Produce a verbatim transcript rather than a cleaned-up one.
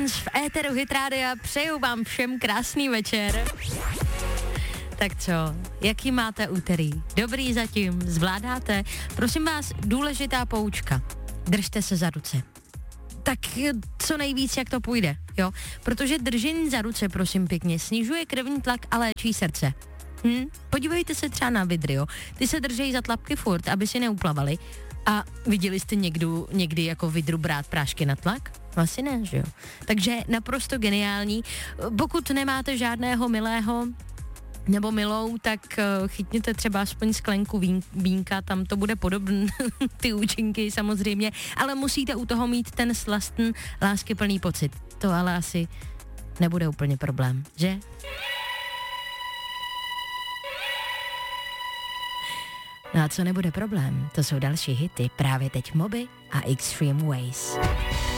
Dance v éteru Hit Rádia. Přeju vám všem krásný večer. Tak co, jaký máte úterý? Dobrý zatím, zvládáte? Prosím vás, důležitá poučka. Držte se za ruce. Tak co nejvíc, jak to půjde, jo? Protože držení za ruce, prosím pěkně, snižuje krevní tlak a léčí srdce. Hm? Podívejte se třeba na vidry, jo? Ty se držejí za tlapky furt, aby si neuplavali. A viděli jste někdu, někdy jako vidru brát prášky na tlak? Asi ne, že jo? Takže naprosto geniální. Pokud nemáte žádného milého nebo milou, tak uh, chytněte třeba aspoň sklenku vín, vínka, tam to bude podobné, ty účinky samozřejmě, ale musíte u toho mít ten slastný, láskyplný pocit. To ale asi nebude úplně problém, že? No a co nebude problém, to jsou další hity, právě teď Moby a Extreme Ways.